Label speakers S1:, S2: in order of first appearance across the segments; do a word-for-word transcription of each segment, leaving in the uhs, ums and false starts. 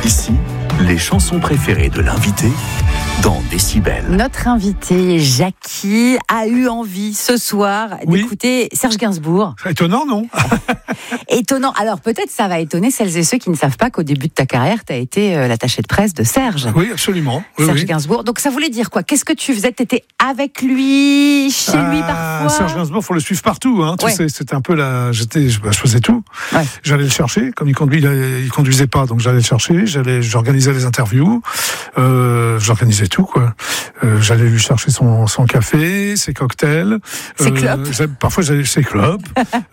S1: Ici, les chansons préférées de l'invité dans Décibel.
S2: Notre invité, Jackie, a eu envie ce soir
S3: oui.
S2: d'écouter Serge Gainsbourg.
S3: Étonnant, non?
S2: Étonnant. Alors peut-être ça va étonner celles et ceux qui ne savent pas qu'au début de ta carrière, tu as été euh, l'attaché de presse de Serge.
S3: Oui, absolument. Oui,
S2: Serge
S3: oui.
S2: Gainsbourg. Donc ça voulait dire quoi? Qu'est-ce que tu faisais? Tu étais avec lui, chez
S3: ah,
S2: lui parfois?
S3: Serge Gainsbourg, il faut le suivre partout. Hein, tu
S2: ouais.
S3: sais, c'était un peu la... J'étais, je, bah, je faisais tout.
S2: Ouais.
S3: J'allais le chercher. Comme il conduit, il, il conduisait pas, donc j'allais le chercher. J'allais, j'organisais les interviews. Euh, j'organisais tout, quoi. Euh, j'allais lui chercher son, son café, ses cocktails.
S2: Ses
S3: euh,
S2: clopes.
S3: Parfois, j'allais ses clopes.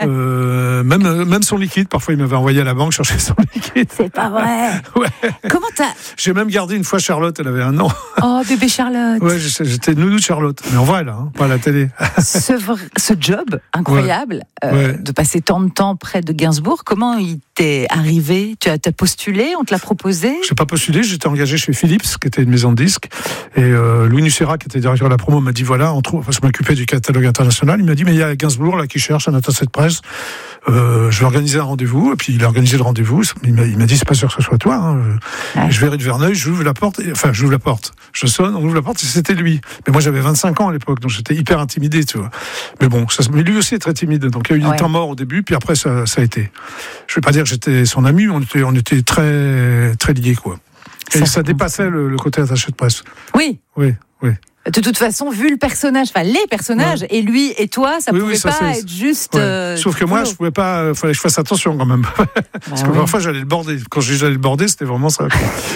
S3: euh, même, même son liquide. Parfois, il m'avait envoyé à la banque chercher son liquide.
S2: C'est pas vrai.
S3: Ouais.
S2: Comment t'as...
S3: J'ai même gardé une fois Charlotte, elle avait un an.
S2: Oh, bébé Charlotte.
S3: Ouais, j'étais nounou de Charlotte. Mais en vrai, là, hein, pas à la télé.
S2: ce, vrai, ce job incroyable
S3: ouais.
S2: Euh,
S3: Ouais.
S2: de passer tant de temps près de Gainsbourg, comment il t'est arrivé? Tu as, t'as postulé? On te l'a proposé?
S3: Je n'ai pas postulé, j'étais engagé chez Philips, qui était une maison de disques. Et euh, Louis Nucera, qui était directeur de la promo, m'a dit voilà, on trouve, parce que je m'occupais du catalogue international, il m'a dit mais il y a Gainsbourg là qui cherche un attaché de presse. Euh, je vais organiser un rendez-vous. Et puis il a organisé le rendez-vous. Il m'a, il m'a dit c'est pas sûr que ce soit toi. Hein. Ouais. Je vais rue de Verneuil, j'ouvre la porte. Et, enfin, j'ouvre la porte. Je sonne, on ouvre la porte et c'était lui. Mais moi j'avais vingt-cinq ans à l'époque, donc j'étais hyper intimidé, tu vois. Mais bon, ça, mais lui aussi est très timide. Donc il y a eu des ouais. temps morts au début, puis après ça, ça a été. Je vais pas dire que j'étais son ami, on était, on était très, très liés, quoi. Et ça, ça dépassait le, le côté attaché de presse.
S2: Oui.
S3: Oui, oui.
S2: De toute façon, vu le personnage, enfin les personnages, ouais. et lui et toi, ça
S3: oui,
S2: pouvait
S3: oui, ça,
S2: pas
S3: c'est...
S2: être juste.
S3: Ouais.
S2: Euh,
S3: Sauf que moi, je pouvais pas. Il fallait que je fasse attention quand même, bah parce que oui. parfois j'allais le border. Quand je dis j'allais le border, c'était vraiment ça.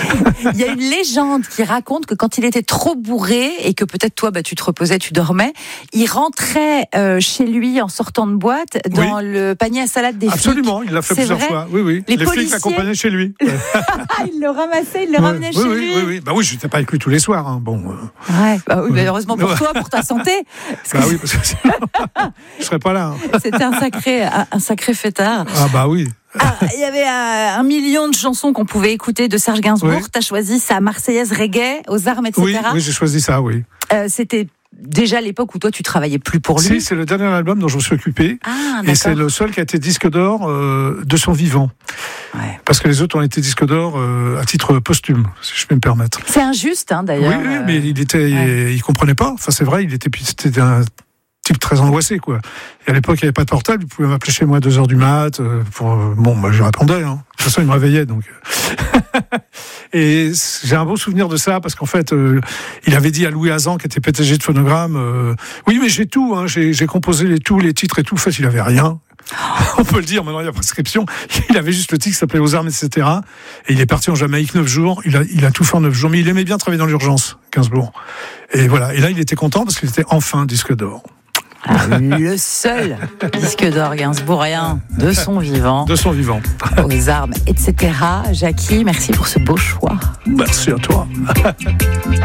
S2: Il y a une légende qui raconte que quand il était trop bourré et que peut-être toi, bah tu te reposais, tu dormais, il rentrait euh, chez lui en sortant de boîte dans oui. le panier à salade des flics.
S3: Absolument, il l'a fait
S2: c'est
S3: plusieurs
S2: vrai
S3: fois. Oui, oui.
S2: Les,
S3: les
S2: policiers...
S3: flics l'accompagnaient chez lui.
S2: Il le ramassait, il le
S3: ouais.
S2: ramenait
S3: oui,
S2: chez
S3: oui,
S2: lui.
S3: Oui, oui, bah oui, je n'étais pas avec lui tous les soirs. Hein. Bon.
S2: Euh... Ouais, bah oui, mais heureusement pour toi, pour ta santé.
S3: Parce bah que... oui, parce que sinon, je serais pas là. Hein.
S2: C'était un sacré, un sacré fêtard.
S3: Ah bah oui.
S2: Ah, il y avait euh, un million de chansons qu'on pouvait écouter de Serge Gainsbourg. Oui. Tu as choisi sa Marseillaise reggae, aux armes, et cetera.
S3: Oui, oui, j'ai choisi ça, oui.
S2: Euh, c'était déjà l'époque où toi tu travaillais plus pour lui.
S3: Si, c'est le dernier album dont je me suis occupé.
S2: Ah,
S3: et c'est le seul qui a été disque d'or euh, de son vivant. Ouais. Parce que les autres ont été disques d'or euh, à titre posthume, si je peux me permettre.
S2: C'est injuste, hein, d'ailleurs.
S3: Oui, oui, mais il était, ouais. il, il comprenait pas. Enfin, c'est vrai, il était, c'était un type très angoissé, quoi. Et à l'époque, il n'y avait pas de portable. Il pouvait m'appeler chez moi à deux heures du mat. Euh, pour, bon, bah, je répondais. Hein. De toute façon, il me réveillait, donc. Et j'ai un beau souvenir de ça parce qu'en fait, euh, il avait dit à Louis Hazan, qui était P D G de Phonogramme, euh, oui, mais j'ai tout, hein, j'ai, j'ai composé les, tous les titres et tout. En fait, il avait rien. On peut le dire, maintenant il y a prescription. Il avait juste le titre qui s'appelait Aux armes, et cetera. Et il est parti en Jamaïque neuf jours. Il a, il a tout fait en neuf jours. Mais il aimait bien travailler dans l'urgence, Gainsbourg. Et voilà. Et là, il était content parce qu'il était enfin disque d'or.
S2: Ah, le seul disque d'or gainsbourgien de son vivant.
S3: De son vivant.
S2: Aux armes, et cetera. Jackie, merci pour ce beau choix.
S3: Merci à toi.